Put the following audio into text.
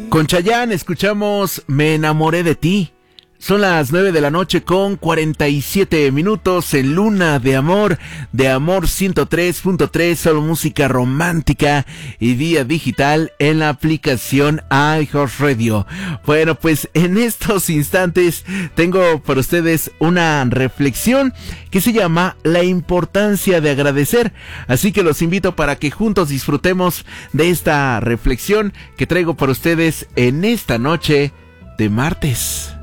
Con Chayanne escuchamos Me enamoré de ti. Son las 9 de la noche con 47 minutos en Luna de Amor 103.3, solo música romántica y vía digital en la aplicación iHeartRadio. Bueno, pues en estos instantes tengo para ustedes una reflexión que se llama La importancia de agradecer. Así que los invito para que juntos disfrutemos de esta reflexión que traigo para ustedes en esta noche de martes.